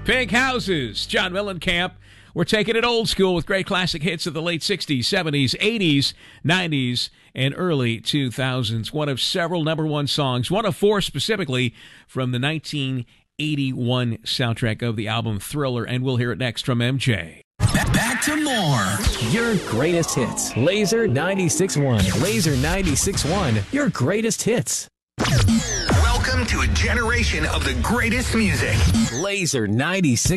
Pink Houses, John Mellencamp. We're taking it old school with great classic hits of the late 60s, 70s, 80s, 90s, and early 2000s. One of several number one songs, one of four specifically from the 1981 soundtrack of the album Thriller, and we'll hear it next from MJ. Back to more. Your greatest hits. Laser 96.1. Laser 96.1. Your greatest hits. Welcome to a generation of the greatest music. Laser 96.